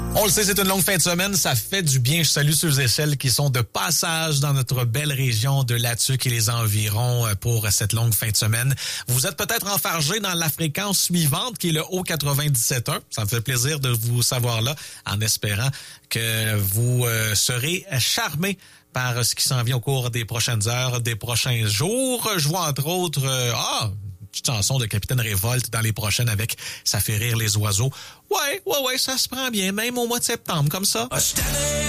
On le sait, c'est une longue fin de semaine. Ça fait du bien. Je salue ceux et celles qui sont de passage dans notre belle région de Latuc et les environs pour cette longue fin de semaine. Vous êtes peut-être enfargés dans la fréquence suivante qui est le haut 97.1. Ça me fait plaisir de vous savoir là en espérant que vous serez charmés par ce qui s'en vient au cours des prochaines heures, des prochains jours. Je vois entre autres... petite chanson de Capitaine Révolte dans les prochaines avec « Ça fait rire les oiseaux ». Ouais, ça se prend bien, même au mois de septembre, comme ça.